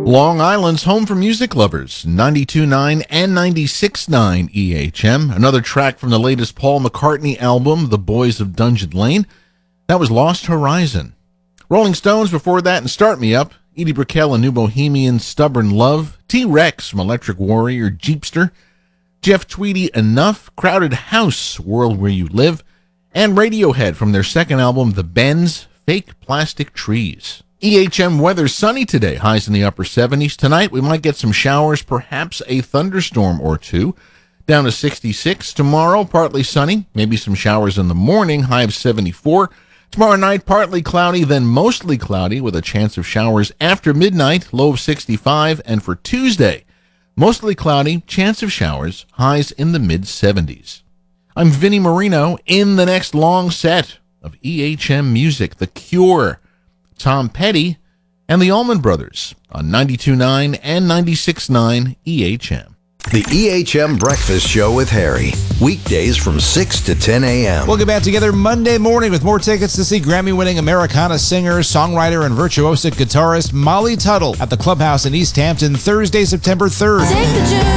Long Island's home for music lovers, 92.9 and 96.9 EHM. Another track from the latest Paul McCartney album, The Boys of Dungeon Lane. That was Lost Horizon. Rolling Stones before that and Start Me Up. Edie Brickell and New Bohemian, Stubborn Love. T-Rex from Electric Warrior, Jeepster. Jeff Tweedy, Enough. Crowded House, World Where You Live. And Radiohead from their second album, The Bends, Fake Plastic Trees. EHM weather sunny today, highs in the upper 70s. Tonight we might get some showers, perhaps a thunderstorm or two, down to 66. Tomorrow partly sunny, maybe some showers in the morning, high of 74. Tomorrow night partly cloudy, then mostly cloudy with a chance of showers after midnight, low of 65. And for Tuesday, mostly cloudy, chance of showers, highs in the mid-70s. I'm Vinnie Marino in the next long set of EHM music, The Cure, Tom Petty, and the Allman Brothers on 92.9 and 96.9 EHM. The EHM Breakfast Show with Harry. Weekdays from 6 to 10 a.m. We'll get back together Monday morning with more tickets to see Grammy-winning Americana singer, songwriter, and virtuosic guitarist Molly Tuttle at the Clubhouse in East Hampton Thursday, September 3rd.